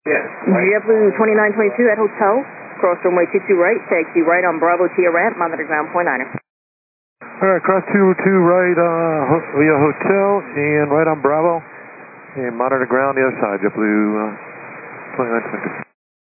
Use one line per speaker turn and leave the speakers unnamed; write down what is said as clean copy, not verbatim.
Yes. JetBlue 2922 at hotel. Cross runway 22 right. Taxi right on Bravo to your ramp. Monitor ground 49er.
Alright, cross 22 right via hotel and right on Bravo. And monitor ground the other side, JetBlue 2922.